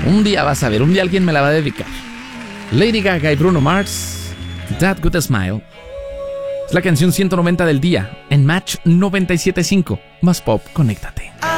Un día vas a ver, un día alguien me la va a dedicar. Lady Gaga y Bruno Mars, That Good Smile. Es la canción 190 del día en Match 97.5. Más pop, conéctate.